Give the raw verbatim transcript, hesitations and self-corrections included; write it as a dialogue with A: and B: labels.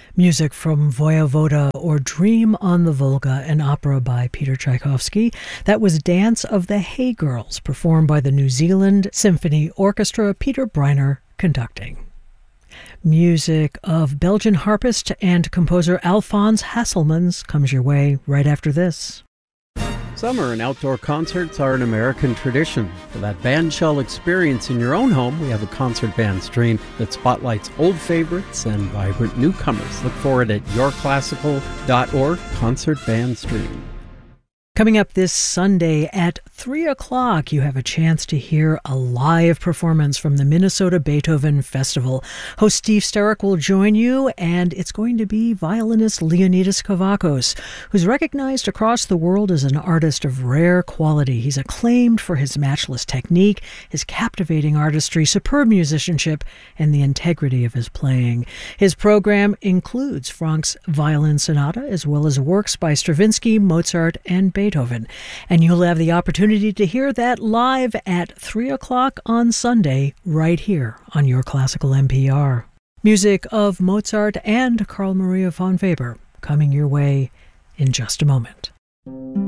A: Music from Voyevoda or Dream on the Volga, an opera by Peter Tchaikovsky. That was Dance of the Hay Girls, performed by the New Zealand Symphony Orchestra, Peter Breiner conducting. Music of Belgian harpist and composer Alphonse Hasselmans comes your way right after this.
B: Summer and outdoor concerts are an American tradition. For that bandshell experience in your own home, we have a concert band stream that spotlights old favorites and vibrant newcomers. Look for it at your classical dot org, Concert Band Stream.
A: Coming up this Sunday at three o'clock, you have a chance to hear a live performance from the Minnesota Beethoven Festival. Host Steve Sterick will join you, and it's going to be violinist Leonidas Kavakos, who's recognized across the world as an artist of rare quality. He's acclaimed for his matchless technique, his captivating artistry, superb musicianship, and the integrity of his playing. His program includes Franck's Violin Sonata, as well as works by Stravinsky, Mozart, and Beethoven. Beethoven. And you'll have the opportunity to hear that live at three o'clock on Sunday, right here on Your Classical N P R. Music of Mozart and Carl Maria von Weber coming your way in just a moment.